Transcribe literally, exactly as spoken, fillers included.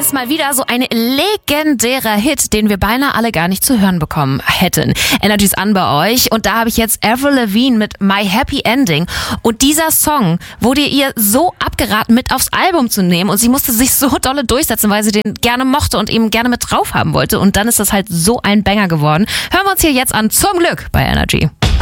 ist mal wieder so ein legendärer Hit, den wir beinahe alle gar nicht zu hören bekommen hätten. Energy's an bei euch und da habe ich jetzt Avril Lavigne mit My Happy Ending und dieser Song wurde ihr so abgeraten, mit aufs Album zu nehmen und sie musste sich so dolle durchsetzen, weil sie den gerne mochte und eben gerne mit drauf haben wollte und dann ist das halt so ein Banger geworden. Hören wir uns hier jetzt an, zum Glück bei Energy.